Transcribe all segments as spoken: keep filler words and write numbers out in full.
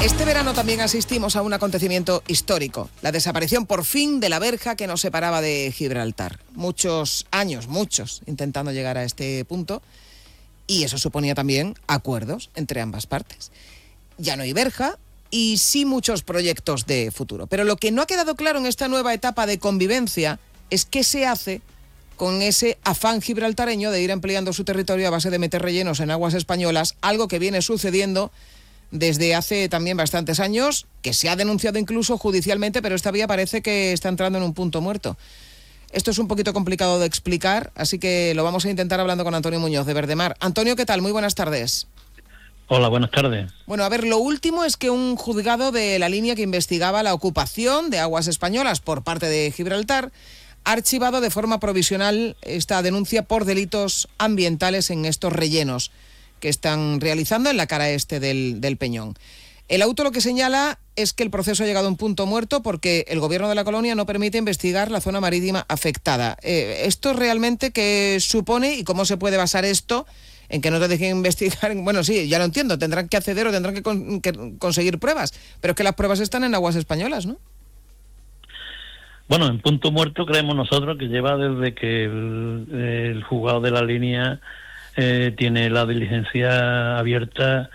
Este verano también asistimos a un acontecimiento histórico, la desaparición por fin de la verja que nos separaba de Gibraltar. Muchos años, muchos, intentando llegar a este punto, y eso suponía también acuerdos entre ambas partes. Ya no hay verja y sí muchos proyectos de futuro. Pero lo que no ha quedado claro en esta nueva etapa de convivencia es qué se hace con ese afán gibraltareño de ir ampliando su territorio a base de meter rellenos en aguas españolas, algo que viene sucediendo desde hace también bastantes años, que se ha denunciado incluso judicialmente, pero esta vía parece que está entrando en un punto muerto. Esto es un poquito complicado de explicar, así que lo vamos a intentar hablando con Antonio Muñoz de Verdemar. Antonio, ¿qué tal? Muy buenas tardes. Hola, buenas tardes. Bueno, a ver, lo último es que un juzgado de la línea que investigaba la ocupación de aguas españolas por parte de Gibraltar ha archivado de forma provisional esta denuncia por delitos ambientales en estos rellenos que están realizando en la cara este del, del Peñón. El auto lo que señala es que el proceso ha llegado a un punto muerto porque el gobierno de la colonia no permite investigar la zona marítima afectada. Eh, ¿Esto realmente qué supone y cómo se puede basar esto en que no te dejen investigar? Bueno, sí, ya lo entiendo, tendrán que acceder o tendrán que, con, que conseguir pruebas, pero es que las pruebas están en aguas españolas, ¿no? Bueno, en punto muerto creemos nosotros que lleva desde que el, el juzgado de la línea eh, tiene la diligencia abierta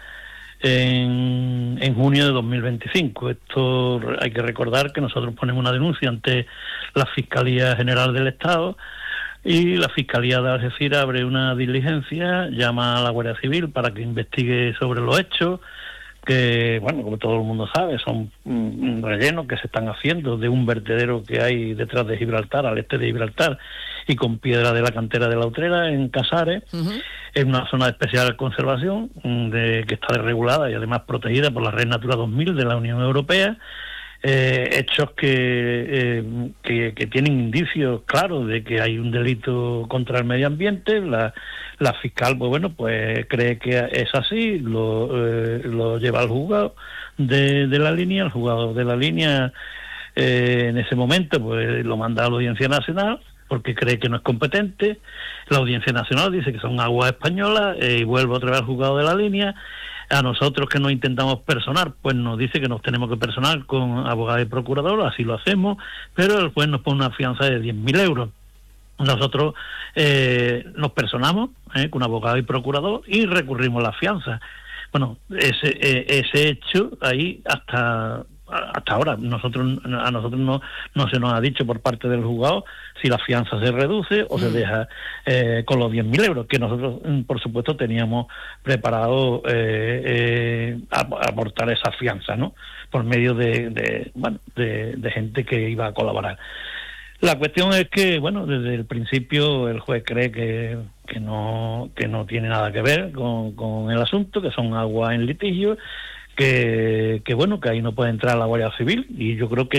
en, en junio de dos mil veinticinco. Esto hay que recordar que nosotros ponemos una denuncia ante la Fiscalía General del Estado y la Fiscalía de Algeciras abre una diligencia, llama a la Guardia Civil para que investigue sobre los hechos, que, bueno, como todo el mundo sabe, son mm, rellenos que se están haciendo de un vertedero que hay detrás de Gibraltar, al este de Gibraltar, y con piedra de la cantera de la Utrera, en Casares, uh-huh. en una zona de especial conservación, de, que está regulada y además protegida por la Red Natura dos mil de la Unión Europea. Eh, hechos que, eh, que que tienen indicios claros de que hay un delito contra el medio ambiente. La, la fiscal, pues bueno, pues cree que es así, lo, eh, lo lleva al juzgado de, de la línea, el juzgado de la línea eh, en ese momento pues lo manda a la Audiencia Nacional porque cree que no es competente. La Audiencia Nacional dice que son aguas españolas eh, y vuelve otra vez al juzgado de la línea. A nosotros que nos intentamos personar, pues nos dice que nos tenemos que personar con abogado y procurador, así lo hacemos, pero el juez nos pone una fianza de diez mil euros. Nosotros eh, nos personamos eh, con abogado y procurador y recurrimos la fianza. Bueno, ese eh, ese hecho ahí hasta hasta ahora nosotros a nosotros no no se nos ha dicho por parte del juzgado si la fianza se reduce o mm. se deja eh, con los diez mil euros, que nosotros por supuesto teníamos preparado eh, eh, aportar esa fianza, ¿no? Por medio de, de bueno de, de gente que iba a colaborar. La cuestión es que, bueno, desde el principio el juez cree que, que no que no tiene nada que ver con, con el asunto, que son aguas en litigio, que, que bueno, que ahí no puede entrar la Guardia Civil, y yo creo que